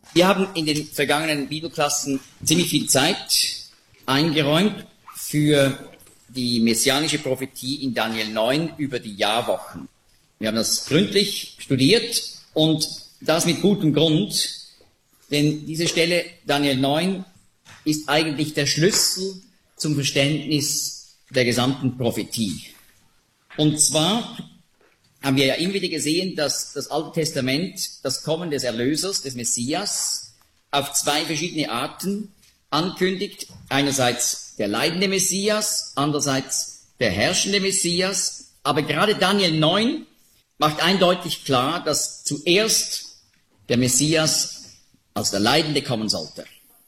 Wir haben in den vergangenen Bibelklassen ziemlich viel Zeit eingeräumt für die messianische Prophetie in Daniel 9 über die Jahrwochen. Wir haben das gründlich studiert und das mit gutem Grund, denn diese Stelle Daniel 9 ist eigentlich der Schlüssel zum Verständnis der gesamten Prophetie. Und zwar haben wir ja immer wieder gesehen, dass das Alte Testament das Kommen des Erlösers, des Messias, auf zwei verschiedene Arten ankündigt. Einerseits der leidende Messias, andererseits der herrschende Messias. Aber gerade Daniel 9 macht eindeutig klar, dass zuerst der Messias als der Leidende kommen sollte.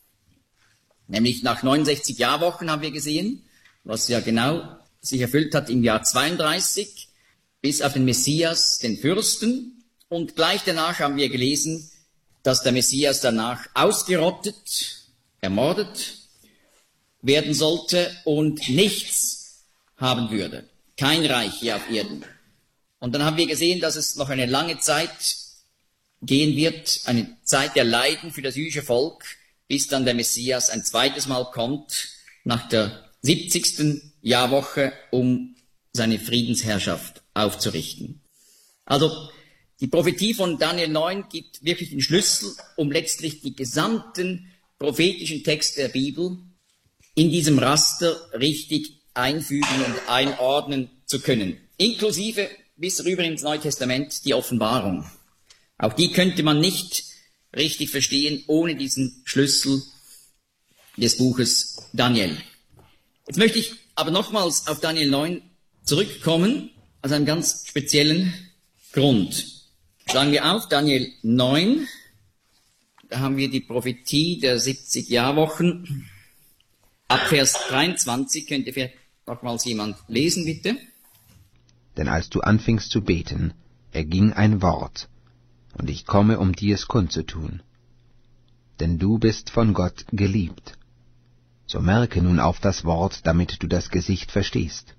Nämlich nach 69 Jahrwochen haben wir gesehen, was ja genau sich erfüllt hat im Jahr 32, bis auf den Messias, den Fürsten. Und gleich danach haben wir gelesen, dass der Messias danach ausgerottet, ermordet werden sollte und nichts haben würde. Kein Reich hier auf Erden. Und dann haben wir gesehen, dass es noch eine lange Zeit gehen wird, eine Zeit der Leiden für das jüdische Volk, bis dann der Messias ein zweites Mal kommt, nach der 70. Jahrwoche, um seine Friedensherrschaft aufzurichten. Also die Prophetie von Daniel 9 gibt wirklich den Schlüssel, um letztlich die gesamten prophetischen Texte der Bibel in diesem Raster richtig einfügen und einordnen zu können. Inklusive bis rüber ins Neue Testament die Offenbarung. Auch die könnte man nicht richtig verstehen ohne diesen Schlüssel des Buches Daniel. Jetzt möchte ich aber nochmals auf Daniel 9 zurückkommen, aus einem ganz speziellen Grund. Schlagen wir auf Daniel 9, da haben wir die Prophetie der 70 Jahrwochen. Ab Vers 23 könnte vielleicht nochmals jemand lesen, bitte. Denn als du anfingst zu beten, erging ein Wort, und ich komme, um dir es kundzutun. Denn du bist von Gott geliebt. So merke nun auf das Wort, damit du das Gesicht verstehst.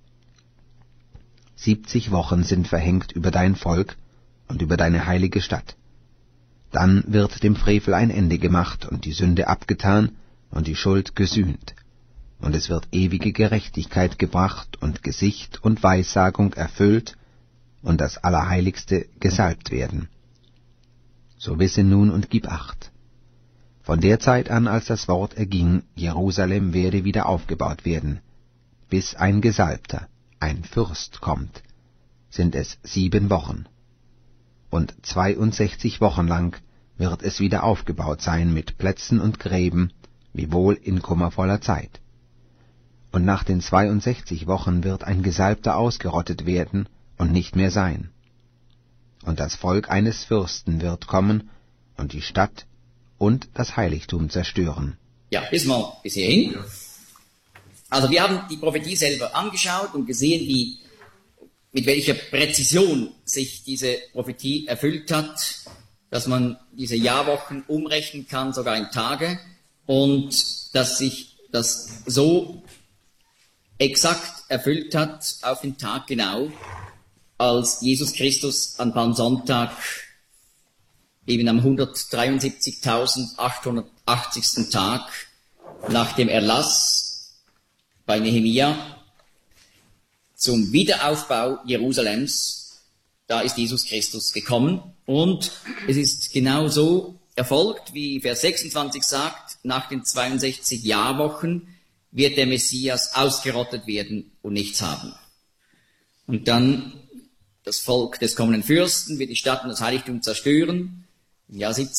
70 Wochen sind verhängt über dein Volk und über deine heilige Stadt. Dann wird dem Frevel ein Ende gemacht und die Sünde abgetan und die Schuld gesühnt. Und es wird ewige Gerechtigkeit gebracht und Gesicht und Weissagung erfüllt und das Allerheiligste gesalbt werden. So wisse nun und gib Acht. Von der Zeit an, als das Wort erging, Jerusalem werde wieder aufgebaut werden, bis ein Gesalbter, ein Fürst kommt, sind es 7 Wochen. Und 62 Wochen lang wird es wieder aufgebaut sein mit Plätzen und Gräben, wiewohl in kummervoller Zeit. Und nach den 62 Wochen wird ein Gesalbter ausgerottet werden und nicht mehr sein. Und das Volk eines Fürsten wird kommen und die Stadt und das Heiligtum zerstören. Ja, bis hierhin. Also wir haben die Prophetie selber angeschaut und gesehen, mit welcher Präzision sich diese Prophetie erfüllt hat, dass man diese Jahrwochen umrechnen kann, sogar in Tage, und dass sich das so exakt erfüllt hat, auf den Tag genau, als Jesus Christus an Palmsonntag eben am 173.880. Tag nach dem Erlass bei Nehemia zum Wiederaufbau Jerusalems, da ist Jesus Christus gekommen. Und es ist genau so erfolgt, wie Vers 26 sagt, nach den 62 Jahrwochen wird der Messias ausgerottet werden und nichts haben. Und dann das Volk des kommenden Fürsten wird die Stadt und das Heiligtum zerstören. Im Jahr 70